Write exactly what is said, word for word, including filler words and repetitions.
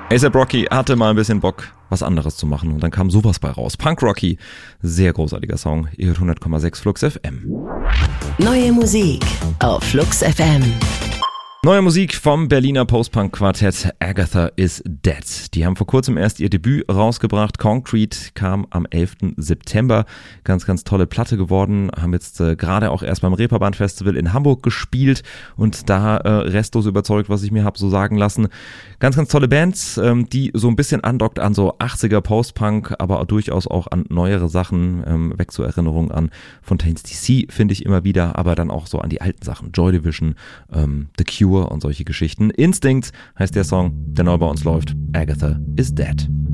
A$AP Rocky hatte mal ein bisschen Bock, was anderes zu machen und dann kam sowas bei raus. Punk Rocky, sehr großartiger Song. Ihr hört hundert Komma sechs Flux F M. Neue Musik auf Flux F M. Neue Musik vom Berliner Post-Punk-Quartett Agatha is Dead. Die haben vor kurzem erst ihr Debüt rausgebracht. Concrete kam am elften September. Ganz, ganz tolle Platte geworden. Haben jetzt äh, gerade auch erst beim Reeperbahn-Festival in Hamburg gespielt und da äh, restlos überzeugt, was ich mir habe so sagen lassen. Ganz, ganz tolle Bands, ähm, die so ein bisschen andockt an so achtziger Post-Punk, aber durchaus auch an neuere Sachen. Ähm, weg zur Erinnerung an Fontaines D C finde ich immer wieder, aber dann auch so an die alten Sachen. Joy Division, ähm, The Cure und solche Geschichten. Instinct heißt der Song, der neu bei uns läuft. Agatha is Dead.